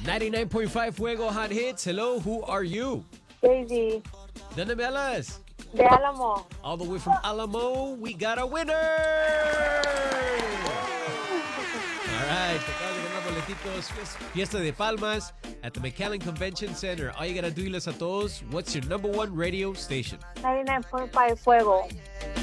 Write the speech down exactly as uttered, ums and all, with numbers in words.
ninety-nine point five Fuego Hot Hits. Hello, who are you? Daisy, ¿De dónde me hablas? de Álamo. All the way from Alamo, we got a winner! All right, te acabas de ganar boletitos. Fies- Fiesta de Palmas at the McAllen Convention Center. All you gotta do, diles a todos, what's your number one radio station? ninety-nine point five Fuego.